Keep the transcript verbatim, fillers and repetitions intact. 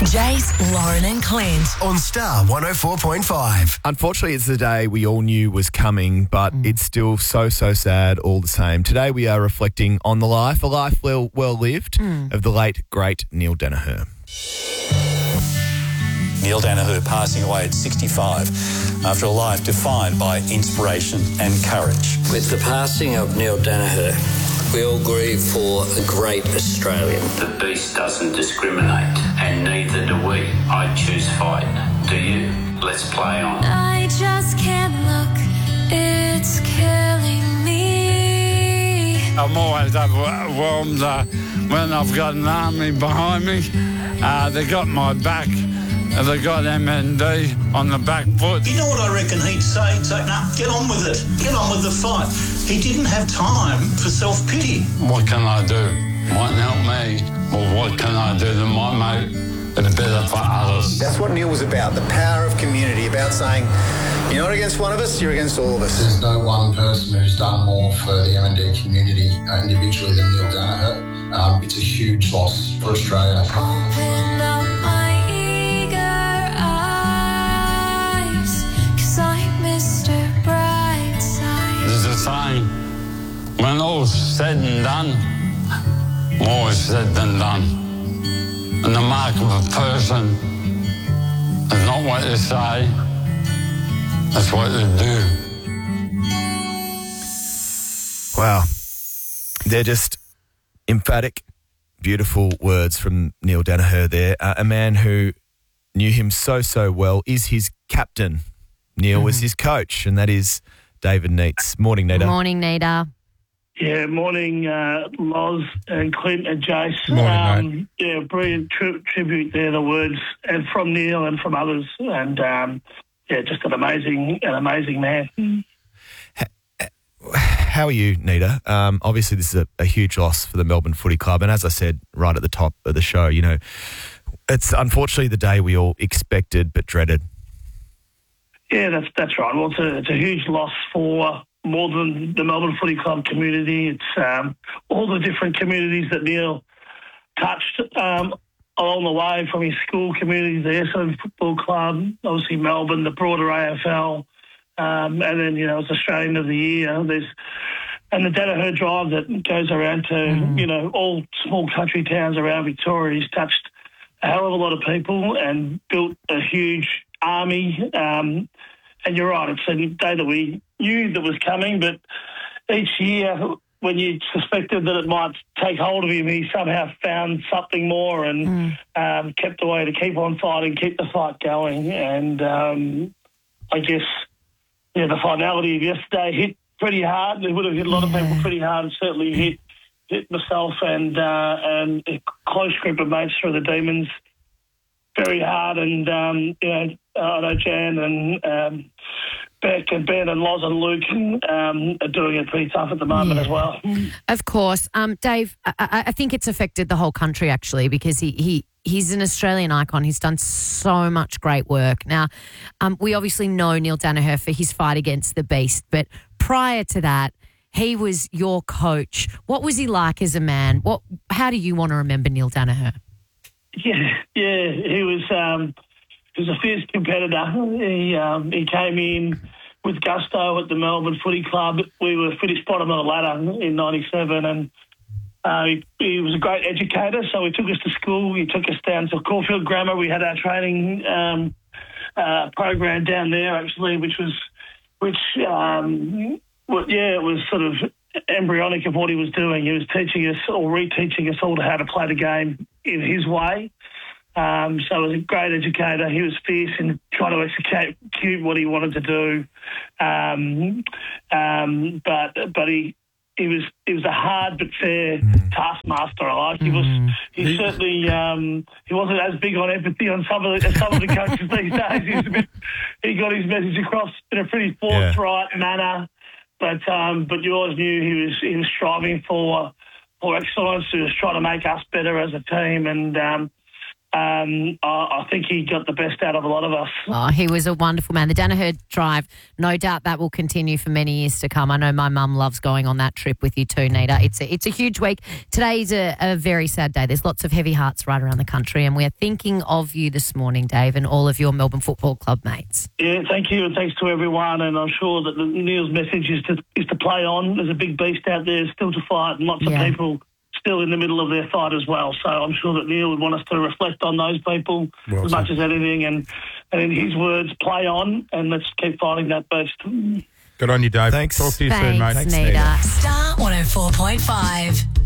Jace, Lauren and Clint on Star one oh four point five. Unfortunately, it's the day we all knew was coming, but mm. it's still so, so sad all the same. Today we are reflecting on the life, a life well, well lived, mm. of the late, great Neil Daniher. Neil Daniher passing away at sixty-five after a life defined by inspiration and courage. With the passing of Neil Daniher, we all grieve for a great Australian. The beast doesn't discriminate, and neither do we. I choose fight. Do you? Let's play on. I just can't look, it's killing me. I'm always overwhelmed uh, when I've got an army behind me. Uh, they got my back. And they got M N D on the back foot. You know what I reckon he'd say? He'd say, nah, get on with it. Get on with the fight. He didn't have time for self-pity. What can I do? Might help me. Or what can I do that might make it better for others? That's what Neil was about, the power of community, about saying, you're not against one of us, you're against all of us. There's no one person who's done more for the M N D community uh, individually than Neil Daniher. Um, it's a huge loss for Australia. Open up my saying, when all's said and done, more is said than done. And the mark of a person is not what you say, it's what you do. Wow. They're just emphatic, beautiful words from Neil Daniher there. Uh, a man who knew him so, so well, is his captain. Neil mm. was his coach, and that is David Neitz. Morning, Nita. Morning, Nita. Yeah, morning, uh, Loz and Clint and Jace. Morning, um, mate. Yeah, brilliant tri- tribute there, the words, and from Neil and from others. And, um, yeah, just an amazing, an amazing man. How are you, Nita? Um, obviously, this is a, a huge loss for the Melbourne Footy Club. And as I said right at the top of the show, you know, it's unfortunately the day we all expected but dreaded. Yeah, that's that's right. Well, it's a, it's a huge loss for more than the Melbourne Footy Club community. It's um, all the different communities that Neil touched um, along the way, from his school communities, the Essendon Football Club, obviously Melbourne, the broader A F L, um, and then, you know, it's Australian of the Year. There's and the Daniher Drive that goes around to, mm. you know, all small country towns around Victoria. He's touched a hell of a lot of people and built a huge army, um, and you're right, it's a day that we knew that was coming, but each year when you suspected that it might take hold of him, he somehow found something more and mm. um, kept a way to keep on fighting, keep the fight going. And um, I guess, yeah, the finality of yesterday hit pretty hard. It would have hit a lot yeah. of people pretty hard, and certainly hit hit myself and, uh, and a close group of mates through the Demons very hard. And, um, you know, I know Jan and um, Beck and Ben and Loz and Luke um, are doing it pretty tough at the moment yeah. as well. Of course. Um, Dave, I, I think it's affected the whole country, actually, because he, he he's an Australian icon. He's done so much great work. Now, um, we obviously know Neil Daniher for his fight against the beast, but prior to that, he was your coach. What was he like as a man? What? How do you want to remember Neil Daniher? Yeah, yeah, he was um, he was a fierce competitor. He um, he came in with gusto at the Melbourne Footy Club. We were finished bottom of the ladder in ninety-seven, and uh, he, he was a great educator. So he took us to school. He took us down to Caulfield Grammar. We had our training um, uh, program down there, actually, which was which um, well, yeah, it was sort of embryonic of what he was doing. He was teaching us or reteaching us all to how to play the game in his way. Um, so he was a great educator. He was fierce in trying to execute what he wanted to do. Um, um, but but he he was he was a hard but fair mm. taskmaster. I like. He was he certainly um, he wasn't as big on empathy on some of the some of the coaches these days. He was a bit, he got his message across in a pretty forthright yeah. manner. But um, but you always knew he was he was striving for for excellence. He was trying to make us better as a team, and um, um, I, I think he got the best out of a lot of us. Oh, he was a wonderful man. The Danaher Drive, no doubt that will continue for many years to come. I know my mum loves going on that trip with you too, Nita. It's a, it's a huge week. Today's a, a very sad day. There's lots of heavy hearts right around the country, and we're thinking of you this morning, Dave, and all of your Melbourne Football Club mates. Yeah, thank you, and thanks to everyone. And I'm sure that Neil's message is to is to play on. There's a big beast out there still to fight, and lots Yeah. of people still in the middle of their fight as well. So I'm sure that Neil would want us to reflect on those people Well as said. much as anything. And, and in his words, play on, and let's keep fighting that beast. Good on you, Dave. Thanks. Talk to you Thanks, soon, mate. Nita. Star one oh four point five.